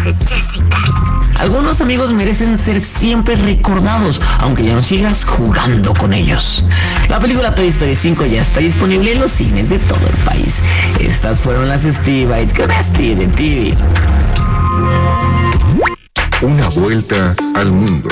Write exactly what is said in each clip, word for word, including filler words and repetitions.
dice Jessica. Algunos amigos merecen ser siempre recordados, aunque ya no sigas jugando con ellos. La película Toy Story cinco ya está disponible en los cines de todo el país. Estas fueron las Steve Bites con Steve de T V. Una vuelta al mundo.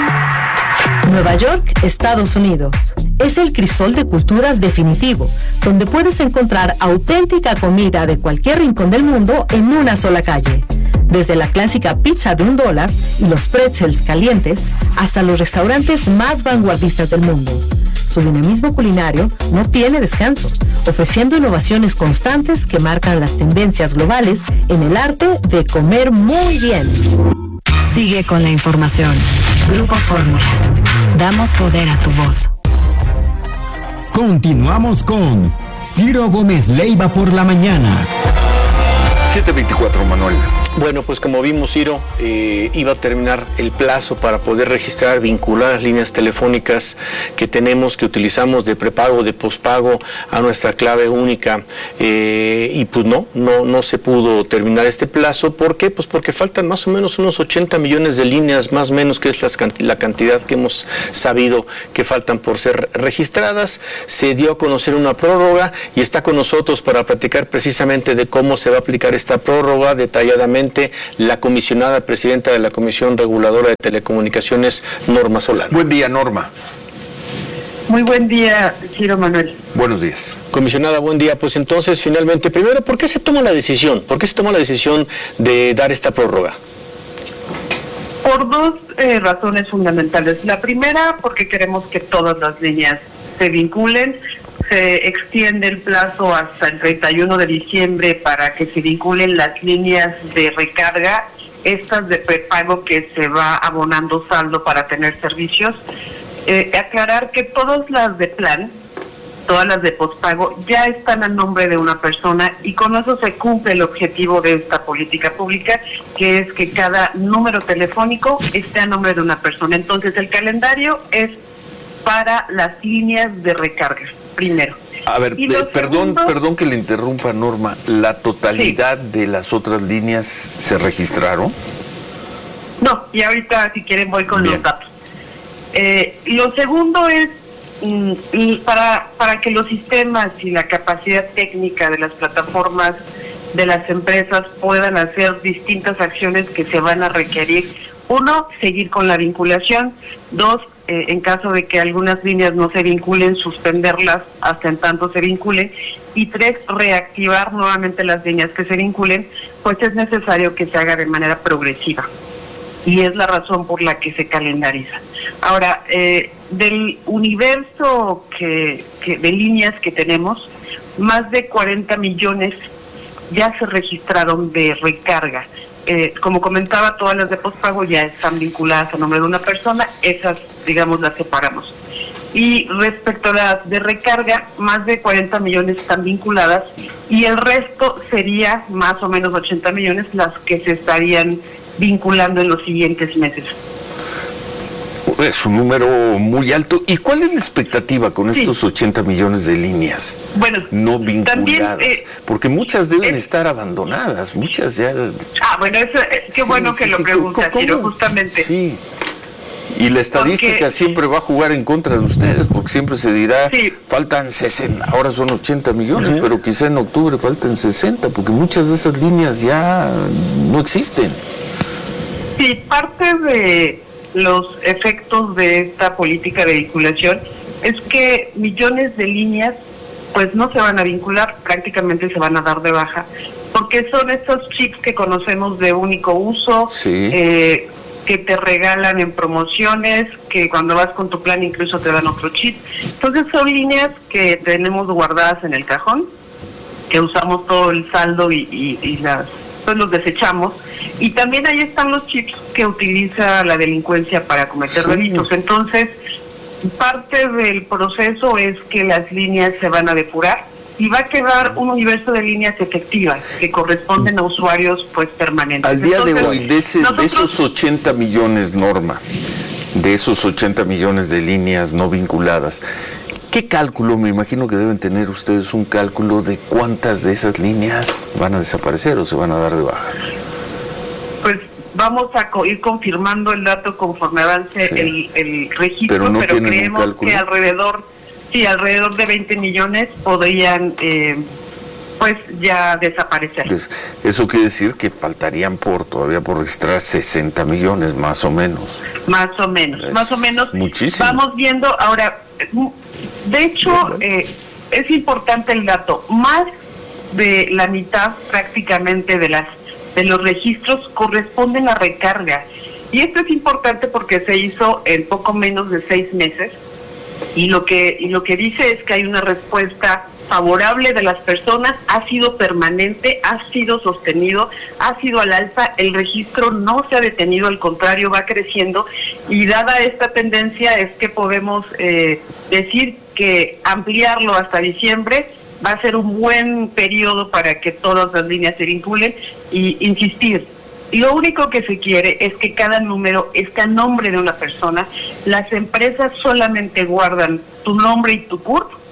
Nueva York, Estados Unidos. Es el crisol de culturas definitivo, donde puedes encontrar auténtica comida de cualquier rincón del mundo en una sola calle. Desde la clásica pizza de un dólar y los pretzels calientes, hasta los restaurantes más vanguardistas del mundo. Su dinamismo culinario no tiene descanso, ofreciendo innovaciones constantes que marcan las tendencias globales en el arte de comer muy bien. Sigue con la información. Grupo Fórmula. Damos poder a tu voz. Continuamos con Ciro Gómez Leiva por la mañana. siete veinticuatro, Manuel. Bueno, pues como vimos, Ciro, eh, iba a terminar el plazo para poder registrar, vincular las líneas telefónicas que tenemos, que utilizamos de prepago, de pospago a nuestra clave única, eh, y pues no, no, no se pudo terminar este plazo. ¿Por qué? Pues porque faltan más o menos unos ochenta millones de líneas, más o menos, que es las, la cantidad que hemos sabido que faltan por ser registradas. Se dio a conocer una prórroga y está con nosotros para platicar precisamente de cómo se va a aplicar esta prórroga detalladamente la comisionada presidenta de la Comisión Reguladora de Telecomunicaciones, Norma Solano. Buen día, Norma. Muy buen día, Ciro Manuel. Buenos días. Comisionada, buen día. Pues entonces, finalmente, primero, ¿por qué se toma la decisión? ¿Por qué se toma la decisión de dar esta prórroga? Por dos eh, razones fundamentales. La primera, porque queremos que todas las líneas se vinculen. Se extiende el plazo hasta el treinta y uno de diciembre para que se vinculen las líneas de recarga, estas de prepago que se va abonando saldo para tener servicios. Eh, aclarar que todas las de plan, todas las de pospago, ya están a nombre de una persona, y con eso se cumple el objetivo de esta política pública, que es que cada número telefónico esté a nombre de una persona. Entonces el calendario es para las líneas de recarga. Primero. A ver, eh, perdón, segundo, perdón que le interrumpa, Norma. ¿La totalidad sí. de las otras líneas se registraron? No, y ahorita si quieren voy con Bien. los datos. Eh, lo segundo es mm, y para, para que los sistemas y la capacidad técnica de las plataformas de las empresas puedan hacer distintas acciones que se van a requerir. Uno, seguir con la vinculación. Dos, Eh, en caso de que algunas líneas no se vinculen, suspenderlas hasta en tanto se vinculen. Y tres, reactivar nuevamente las líneas que se vinculen, pues es necesario que se haga de manera progresiva. Y es la razón por la que se calendariza. Ahora, eh, del universo que, que de líneas que tenemos, más de cuarenta millones ya se registraron de recarga. Eh, como comentaba, todas las de pospago ya están vinculadas a nombre de una persona, esas, digamos, las separamos. Y respecto a las de recarga, más de cuarenta millones están vinculadas, y el resto sería más o menos ochenta millones las que se estarían vinculando en los siguientes meses. Es un número muy alto. ¿Y cuál es la expectativa con sí. estos ochenta millones de líneas bueno, no vinculadas? También, eh, Porque muchas deben es, estar abandonadas, muchas ya... Ah, bueno, eso, eh, qué sí, bueno que sí, lo sí, preguntas, pero justamente... Sí, y la estadística porque, siempre va a jugar en contra de ustedes, porque siempre se dirá, sí. faltan sesenta, ahora son ochenta millones, uh-huh. pero quizá en octubre faltan sesenta, porque muchas de esas líneas ya no existen. Sí, parte de los efectos de esta política de vinculación es que millones de líneas pues no se van a vincular, prácticamente se van a dar de baja, porque son estos chips que conocemos de único uso, sí. eh, que te regalan en promociones, que cuando vas con tu plan incluso te dan otro chip. Entonces son líneas que tenemos guardadas en el cajón, que usamos todo el saldo y, y, y las pues los desechamos, y también ahí están los chips que utiliza la delincuencia para cometer sí. delitos. Entonces, parte del proceso es que las líneas se van a depurar y va a quedar un universo de líneas efectivas que corresponden a usuarios pues permanentes. Al día Entonces, de hoy, de, ese, nosotros... de esos ochenta millones, Norma, de esos ochenta millones de líneas no vinculadas, ¿qué cálculo? Me imagino que deben tener ustedes un cálculo de cuántas de esas líneas van a desaparecer o se van a dar de baja. pues vamos a co- ir confirmando el dato conforme avance sí. el, el registro, pero, no pero creemos que alrededor, sí, alrededor de veinte millones podrían eh, pues ya desaparecer. Entonces, eso quiere decir que faltarían por todavía por registrar sesenta millones, más o menos. Más o menos, es más o menos. Muchísimo. Vamos viendo ahora, de hecho, eh, es importante el dato, más de la mitad prácticamente de las de los registros corresponden a recarga. Y esto es importante porque se hizo en poco menos de seis meses y lo que y lo que dice es que hay una respuesta favorable de las personas, ha sido permanente, ha sido sostenido, ha sido al alza, el registro no se ha detenido, al contrario va creciendo, y dada esta tendencia es que podemos eh, decir que ampliarlo hasta diciembre va a ser un buen periodo para que todas las líneas se vinculen y insistir. Lo único que se quiere es que cada número esté a nombre de una persona. Las empresas solamente guardan tu nombre y tu C U R P,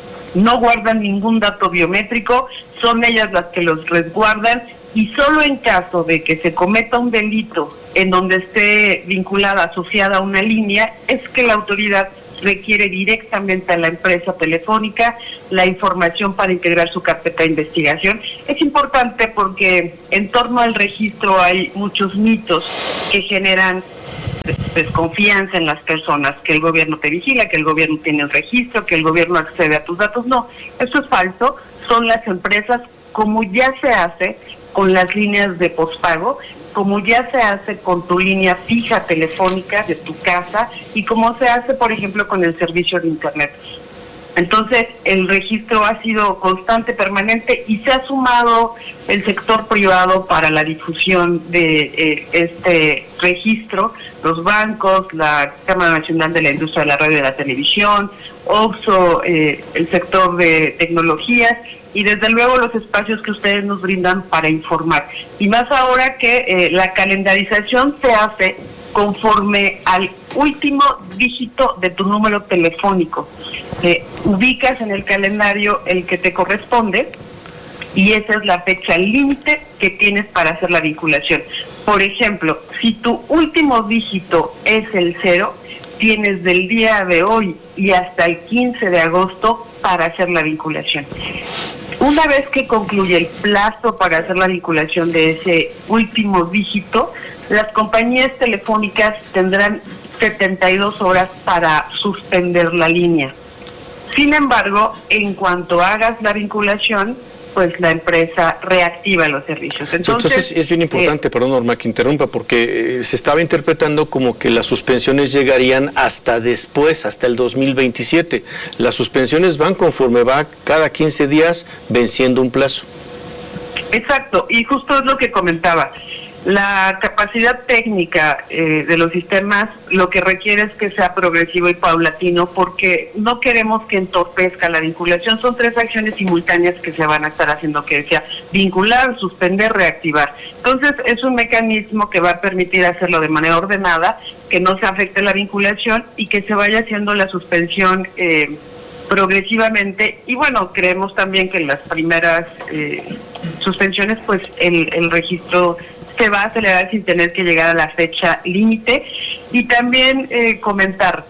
no guardan ningún dato biométrico, son ellas las que los resguardan y solo en caso de que se cometa un delito en donde esté vinculada, asociada a una línea, es que la autoridad requiere directamente a la empresa telefónica la información para integrar su carpeta de investigación. Es importante porque en torno al registro hay muchos mitos que generan desconfianza en las personas, que el gobierno te vigila, que el gobierno tiene un registro, que el gobierno accede a tus datos. No, eso es falso. Son las empresas, como ya se hace con las líneas de pospago, como ya se hace con tu línea fija telefónica de tu casa y como se hace, por ejemplo, con el servicio de Internet. Entonces, el registro ha sido constante, permanente, y se ha sumado el sector privado para la difusión de eh, este registro, los bancos, la Cámara Nacional de la Industria de la Radio y de la Televisión, OXXO, eh, el sector de tecnologías, y desde luego los espacios que ustedes nos brindan para informar. Y más ahora que eh, la calendarización se hace conforme al último dígito de tu número telefónico. Eh, ubicas en el calendario el que te corresponde y esa es la fecha límite que tienes para hacer la vinculación. Por ejemplo, si tu último dígito es el cero, tienes del día de hoy y hasta el quince de agosto para hacer la vinculación. Una vez que concluye el plazo para hacer la vinculación de ese último dígito, las compañías telefónicas tendrán setenta y dos horas para suspender la línea. Sin embargo, en cuanto hagas la vinculación, pues la empresa reactiva los servicios. Entonces, Entonces es bien importante, eh, perdón Norma que interrumpa, porque eh, se estaba interpretando como que las suspensiones llegarían hasta después, hasta el dos mil veintisiete. Las suspensiones van conforme va cada quince días venciendo un plazo. Exacto, y justo es lo que comentaba. La capacidad técnica eh, de los sistemas lo que requiere es que sea progresivo y paulatino porque no queremos que entorpezca la vinculación. Son tres acciones simultáneas que se van a estar haciendo, que sea vincular, suspender, reactivar. Entonces es un mecanismo que va a permitir hacerlo de manera ordenada, que no se afecte la vinculación y que se vaya haciendo la suspensión eh, progresivamente. Y bueno, creemos también que en las primeras eh, suspensiones pues el, el registro se va a acelerar sin tener que llegar a la fecha límite. Y también eh, comentar,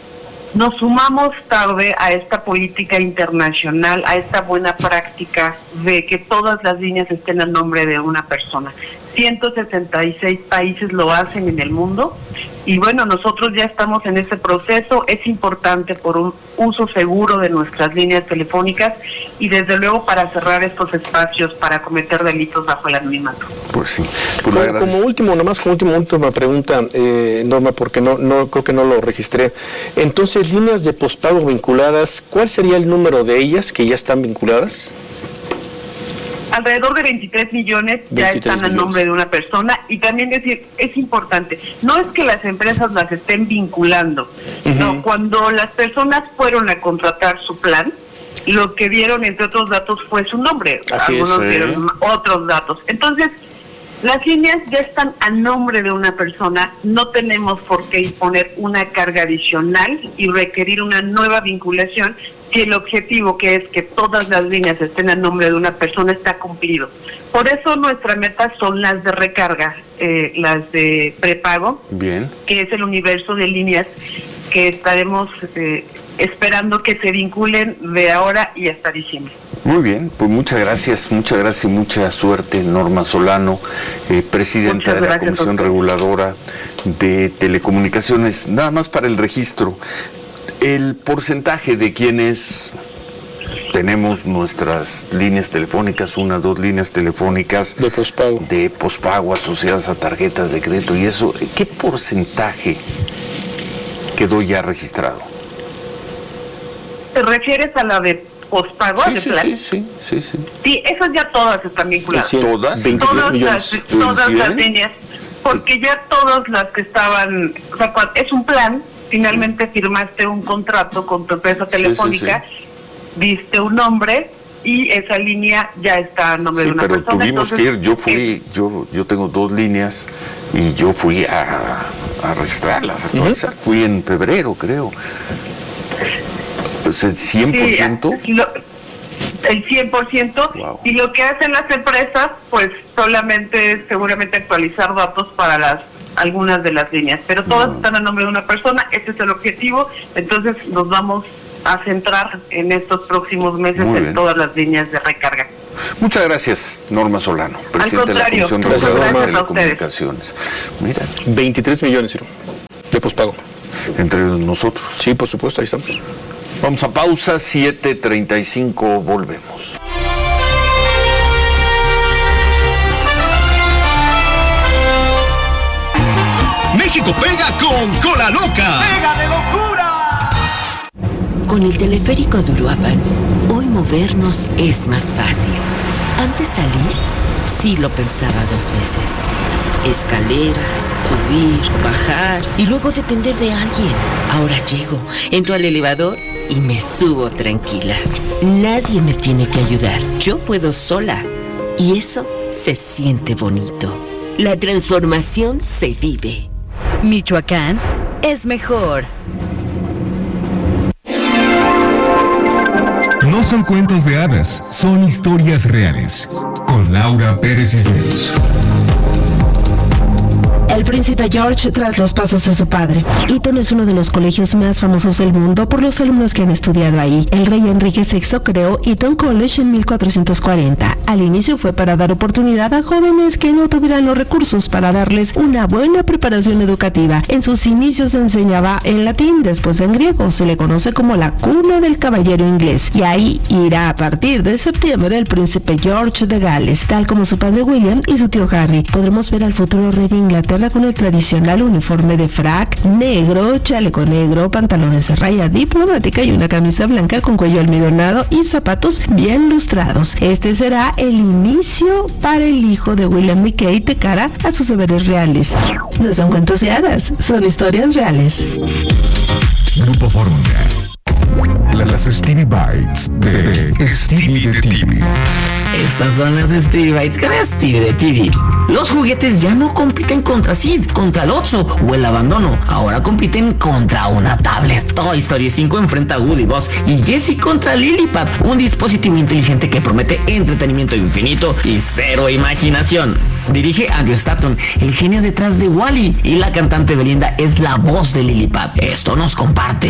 nos sumamos tarde a esta política internacional, a esta buena práctica de que todas las líneas estén a nombre de una persona. ciento sesenta y seis países lo hacen en el mundo y bueno, nosotros ya estamos en ese proceso. Es importante por un uso seguro de nuestras líneas telefónicas y desde luego para cerrar estos espacios para cometer delitos bajo el anonimato. Pues sí. Pues como, como último, nomás como último, última pregunta, eh, Norma, porque no, no creo que no lo registré. Entonces, líneas de pospago vinculadas, ¿cuál sería el número de ellas que ya están vinculadas? Alrededor de veintitrés millones ya están a nombre de una persona. Y también decir, es importante, no es que las empresas las estén vinculando, uh-huh. no, cuando las personas fueron a contratar su plan, lo que vieron entre otros datos fue su nombre. Así algunos es, vieron ¿eh? otros datos. Entonces, las líneas ya están a nombre de una persona, no tenemos por qué imponer una carga adicional y requerir una nueva vinculación si el objetivo, que es que todas las líneas estén a nombre de una persona, está cumplido. Por eso nuestra meta son las de recarga, eh, las de prepago, bien, que es el universo de líneas que estaremos eh, esperando que se vinculen de ahora y hasta diciembre. Muy bien, pues muchas gracias, muchas gracias y mucha suerte, Norma Solano, eh, presidenta de la Comisión Reguladora de Telecomunicaciones. Nada más para el registro, el porcentaje de quienes tenemos nuestras líneas telefónicas, una, dos líneas telefónicas de pospago, de pospago asociadas a tarjetas de crédito y eso, ¿qué porcentaje quedó ya registrado? ¿Te refieres a la de pospago? Sí, de sí, plan? sí, sí, sí, sí. Sí, esas ya todas están vinculadas. ¿Todas? Todas millones. las, todas las líneas, porque ya todas las que estaban, o sea, es un plan, finalmente firmaste un contrato con tu empresa telefónica, sí, sí, sí. Diste un nombre y esa línea ya está a nombre sí, de una pero persona. Tuvimos entonces, que ir, yo fui, yo yo tengo dos líneas y yo fui a, a registrarlas, a actualizar. Uh-huh. Fui en febrero, creo. Pues el cien por ciento. Sí, lo, el cien por ciento. Wow. Y lo que hacen las empresas, pues solamente es seguramente actualizar datos para las algunas de las líneas, pero todas no. están a nombre de una persona, ese es el objetivo, entonces nos vamos a centrar en estos próximos meses en todas las líneas de recarga. Muchas gracias, Norma Solano, presidente de la Comisión Reguladora de Telecomunicaciones. Mira, veintitrés millones, Ciro, de pospago. Entre nosotros. Sí, por supuesto, ahí estamos. Vamos a pausa, siete treinta y cinco, volvemos. México pega con Cola Loca. ¡Pega de locura! Con el teleférico de Uruapan, hoy movernos es más fácil. Antes salir, sí lo pensaba dos veces. Escaleras, subir, bajar y luego depender de alguien. Ahora llego, entro al elevador y me subo tranquila. Nadie me tiene que ayudar, yo puedo sola. Y eso se siente bonito. La transformación se vive. Michoacán es mejor. No son cuentos de hadas, son historias reales. Con Laura Pérez Cisneros. El príncipe George tras los pasos de su padre. Eton es uno de los colegios más famosos del mundo por los alumnos que han estudiado ahí. El rey Enrique sexto creó Eton College en mil cuatrocientos cuarenta. Al inicio fue para dar oportunidad a jóvenes que no tuvieran los recursos para darles una buena preparación educativa. En sus inicios se enseñaba en latín, después en griego. Se le conoce como la cuna del caballero inglés. Y ahí irá a partir de septiembre el príncipe George de Gales, tal como su padre William y su tío Harry. Podremos ver al futuro rey de Inglaterra con el tradicional uniforme de frac negro, chaleco negro, pantalones de raya diplomática y una camisa blanca con cuello almidonado y zapatos bien lustrados. Este será el inicio para el hijo de William y Kate de cara a sus deberes reales. No son cuentos de hadas, son historias reales. Grupo Fórmula. Las Stevie Bites de Stevie de T V. Estas son las Stevie Bites con Stevie de T V. Los juguetes ya no compiten contra Sid, contra el Otso o el abandono. Ahora compiten contra una tablet. Toy Story cinco enfrenta a Woody, Buzz y Jessie contra Lillipad, un dispositivo inteligente que promete entretenimiento infinito y cero imaginación. Dirige Andrew Stanton, el genio detrás de Wall-E, y la cantante Belinda es la voz de Lillipad. Esto nos comparte.